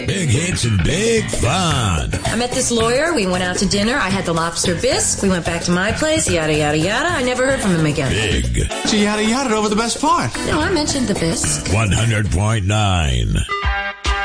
Big hits and big fun. I met this lawyer. We went out to dinner. I had the lobster bisque. We went back to my place. Yada, yada, yada. I never heard from him again. Big. So yada yada over the best part. No, I mentioned the bisque. 100.9.